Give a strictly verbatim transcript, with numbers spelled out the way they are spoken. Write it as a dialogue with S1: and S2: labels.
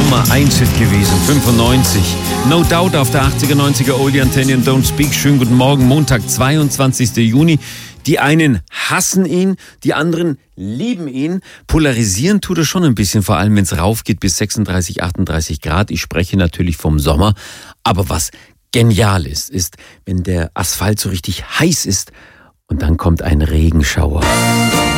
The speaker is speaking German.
S1: Nummer eins Hit gewesen, fünfundneunzig. No Doubt auf der achtziger, neunziger Oldie Antenne und Don't Speak. Schönen guten Morgen, Montag, zweiundzwanzigster Juni. Die einen hassen ihn, die anderen lieben ihn. Polarisieren tut er schon ein bisschen, vor allem wenn es raufgeht bis sechsunddreißig, achtunddreißig Grad. Ich spreche natürlich vom Sommer. Aber was genial ist, ist, wenn der Asphalt so richtig heiß ist und dann kommt ein Regenschauer.